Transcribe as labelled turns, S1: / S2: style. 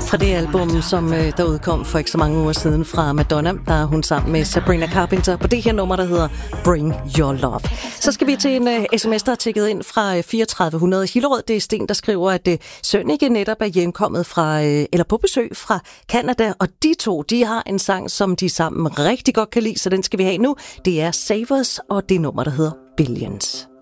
S1: Fra det album, som der udkom for ikke så mange uger siden fra Madonna, der er hun sammen med Sabrina Carpenter på det her nummer, der hedder Bring Your Love. Så skal vi til en sms, der er tækket ind fra 3400 Hillerød. Det er Sten, der skriver, at Sønneke netop er hjemkommet fra, eller på besøg fra Canada, og de to, de har en sang, som de sammen rigtig godt kan lide, så den skal vi have nu. Det er Savers, og det nummer, der hedder Billions.